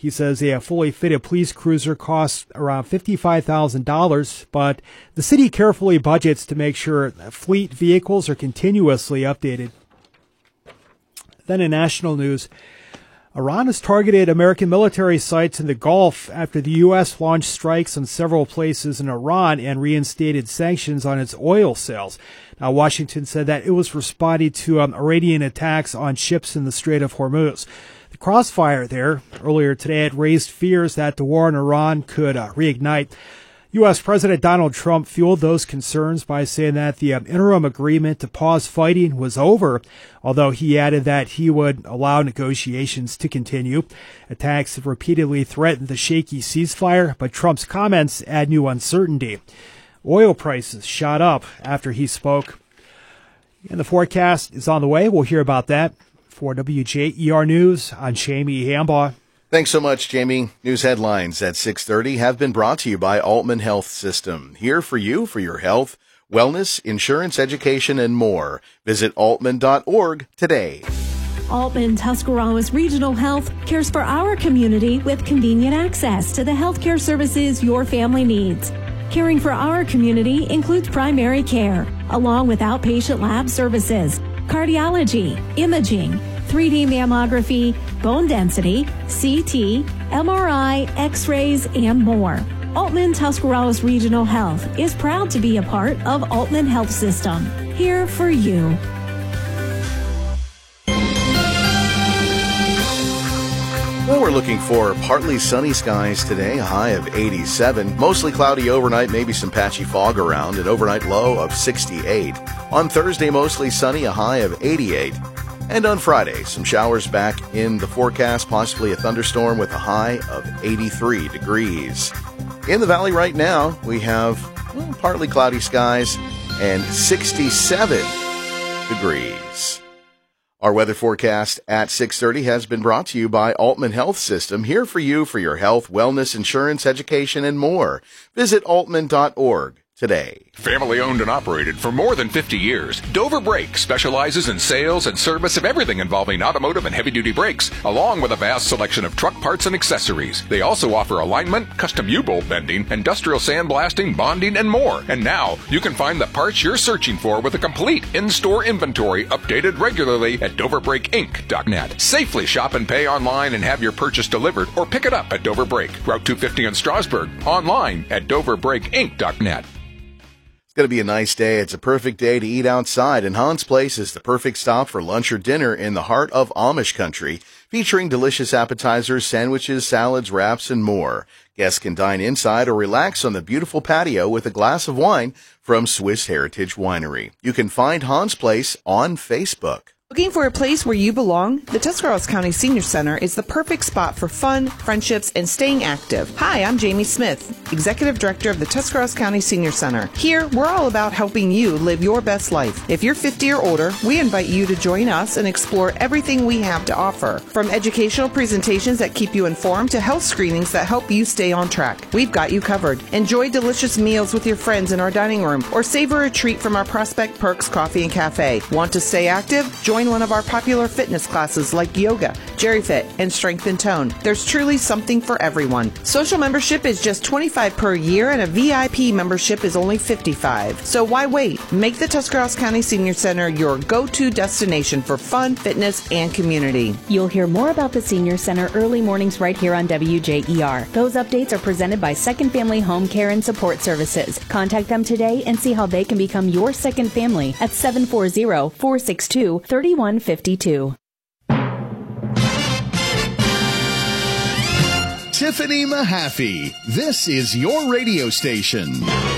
He says a fully fitted police cruiser costs around $55,000, but the city carefully budgets to make sure fleet vehicles are continuously updated. Then in national news, Iran has targeted American military sites in the Gulf after the U.S. launched strikes on several places in Iran and reinstated sanctions on its oil sales. Now, Washington said that it was responding to Iranian attacks on ships in the Strait of Hormuz. The crossfire there earlier today had raised fears that the war in Iran could reignite. U.S. President Donald Trump fueled those concerns by saying that the interim agreement to pause fighting was over, although he added that he would allow negotiations to continue. Attacks have repeatedly threatened the shaky ceasefire, but Trump's comments add new uncertainty. Oil prices shot up after he spoke. And the forecast is on the way. We'll hear about that. For WJER News, I'm Jamie Hambaugh. Thanks so much, Jamie. News headlines at 6:30 have been brought to you by Altman Health System. Here for you for your health, wellness, insurance, education, and more. Visit altman.org today. Altman Tuscarawas Regional Health cares for our community with convenient access to the healthcare services your family needs. Caring for our community includes primary care, along with outpatient lab services, cardiology, imaging, 3D mammography, bone density, CT, MRI, X-rays, and more. Altman Tuscarawas Regional Health is proud to be a part of Altman Health System. Here for you. Well, we're looking for partly sunny skies today, a high of 87. Mostly cloudy overnight, maybe some patchy fog around, an overnight low of 68. On Thursday, mostly sunny, a high of 88. And on Friday, some showers back in the forecast, possibly a thunderstorm with a high of 83 degrees. In the valley right now, we have partly cloudy skies and 67 degrees. Our weather forecast at 6:30 has been brought to you by Altman Health System, here for you for your health, wellness, insurance, education, and more. Visit altman.org today. Family owned and operated for more than 50 years, Dover Brake specializes in sales and service of everything involving automotive and heavy-duty brakes, along with a vast selection of truck parts and accessories. They also offer alignment, custom U-bolt bending, industrial sandblasting, bonding, and more. And now, you can find the parts you're searching for with a complete in-store inventory updated regularly at DoverBrakeInc.net. Safely shop and pay online and have your purchase delivered, or pick it up at Dover Brake, Route 250 in Strasburg, online at DoverBrakeInc.net. It's going to be a nice day. It's a perfect day to eat outside, and Hans Place is the perfect stop for lunch or dinner in the heart of Amish country, featuring delicious appetizers, sandwiches, salads, wraps, and more. Guests can dine inside or relax on the beautiful patio with a glass of wine from Swiss Heritage Winery. You can find Hans Place on Facebook. Looking for a place where you belong? The Tuscarawas County Senior Center is the perfect spot for fun, friendships, and staying active. Hi, I'm Jamie Smith, Executive Director of the Tuscarawas County Senior Center. Here, we're all about helping you live your best life. If you're 50 or older, we invite you to join us and explore everything we have to offer. From educational presentations that keep you informed to health screenings that help you stay on track. We've got you covered. Enjoy delicious meals with your friends in our dining room or savor a treat from our Prospect Perks Coffee and Cafe. Want to stay active? Join one of our popular fitness classes like yoga, GeriFit, and Strength and Tone. There's truly something for everyone. Social membership is just $25 per year and a VIP membership is only $55. So why wait? Make the Tuscarawas County Senior Center your go-to destination for fun, fitness, and community. You'll hear more about the Senior Center early mornings right here on WJER. Those updates are presented by Second Family Home Care and Support Services. Contact them today and see how they can become your second family at 740-462-3152. Tiffany Mahaffey, this is your radio station.